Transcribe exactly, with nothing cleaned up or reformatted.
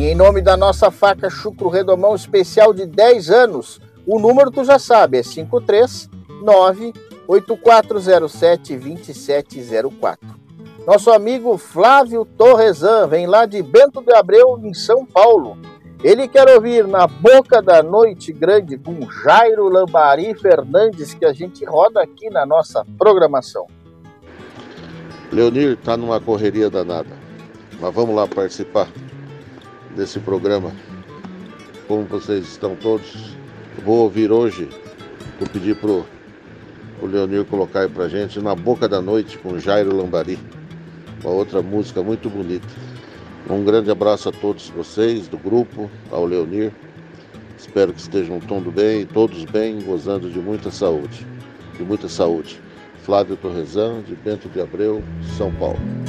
em nome da nossa faca Chucro Redomão especial de dez anos, o número tu já sabe, é cinco três nove oito quatro zero sete dois sete zero quatro. Nosso amigo Flávio Torresan vem lá de Bento de Abreu, em São Paulo. Ele quer ouvir Na Boca da Noite Grande com Jairo Lambari Fernandes, que a gente roda aqui na nossa programação. Leonir está numa correria danada, mas vamos lá participar desse programa. Como vocês estão todos, vou ouvir hoje, vou pedir pro, pro Leonir colocar aí pra gente Na Boca da Noite com Jairo Lambari, uma outra música muito bonita. Um grande abraço a todos vocês do grupo, ao Leonir. Espero que estejam todos bem, todos bem, gozando de muita saúde, de muita saúde. Flávio Torresan, de Bento de Abreu, São Paulo.